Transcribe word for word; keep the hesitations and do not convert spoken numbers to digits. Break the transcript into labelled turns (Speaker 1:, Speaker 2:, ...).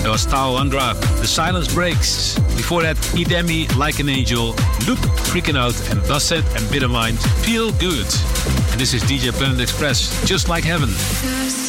Speaker 1: That was Tao Andra, The Silence Breaks. Before that, Idemi, Like an Angel, Loop, Freaking Out, and Dusset and Bittermind, Feel Good. And this is D J Planet Express, Just Like Heaven.